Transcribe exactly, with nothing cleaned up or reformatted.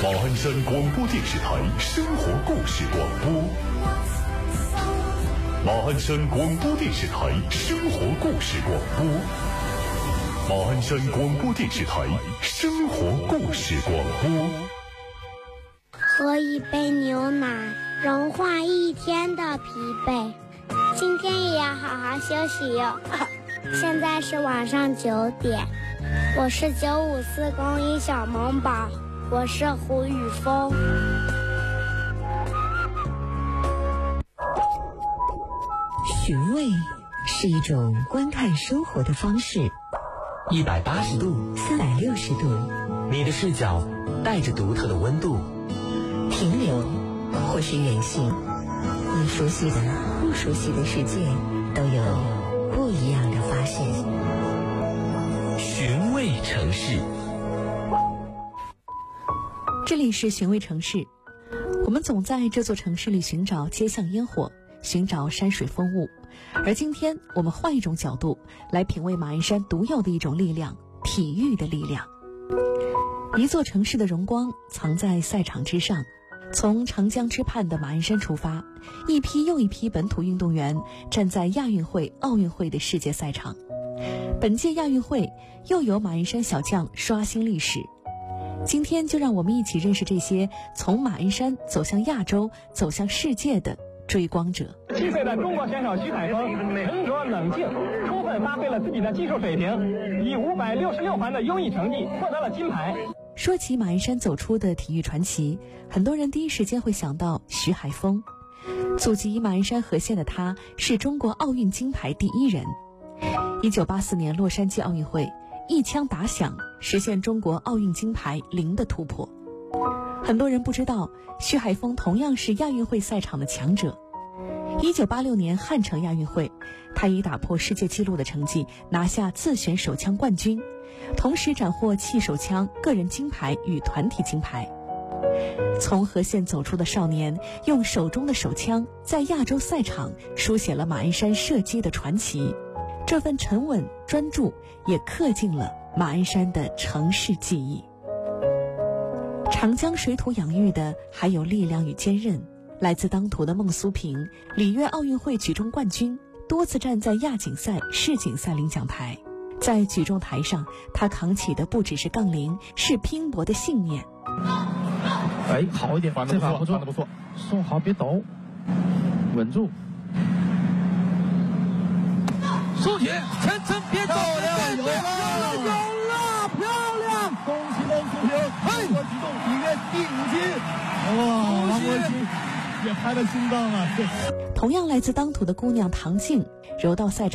马鞍山广播电视台生活故事广播。马鞍山广播电视台生活故事广播。马鞍山广播电视台生活故事广播。 喝一杯牛奶，融化一天的疲惫。今天也要好好休息哟。现在是晚上九点，我是九五四公益小萌宝，我是胡宇峰。 寻味是一种观看生活的方式， 一百八十度、 三百六十度， 你的视角带着独特的温度。 停留或是远行，你熟悉的、不熟悉的世界都有不一样的发现。 寻味城市， 这里是寻味城市。我们总在这座城市里寻找街巷烟火，寻找山水风物，而今天我们换一种角度来品味马鞍山独有的一种力量——体育的力量。一座城市的荣光藏在赛场之上。从长江之畔的马鞍山出发，一批又一批本土运动员站在亚运会、奥运会的世界赛场。本届亚运会又有马鞍山小将刷新历史。今天就让我们一起认识这些从马鞍山走向亚洲、走向世界的追光者。 七岁的中国选手徐海峰沉着冷静，充分发挥了自己的技术水平，以五百六十六环的优异成绩获得了金牌。 说起马鞍山走出的体育传奇，很多人第一时间会想到徐海峰。祖籍马鞍山和县的他是中国奥运金牌第一人。一九八四年洛杉矶奥运会，一枪打响，实现中国奥运金牌零的突破。很多人不知道，徐海峰同样是亚运会赛场的强者。一九八六年汉城亚运会，他以打破世界纪录的成绩拿下自选手枪冠军，同时斩获气手枪个人金牌与团体金牌。从和县走出的少年，用手中的手枪在亚洲赛场书写了马鞍山射击的传奇。这份沉稳专注也刻进了马鞍山的城市记忆。长江水土养育的还有力量与坚韧。来自当涂的孟苏平，里约奥运会举重冠军，多次站在亚锦赛、世锦赛领奖台。在举重台上，他扛起的不只是杠铃，是拼搏的信念。 哎，好一点，这把不错，不错，送好，别抖，稳住。收起，晨晨别抖了，有了，有了，漂亮！恭喜孟苏平，中国举重里面第五金。哇，王国兴也拍了心脏啊！ 同样来自当涂的姑娘唐静，柔道赛场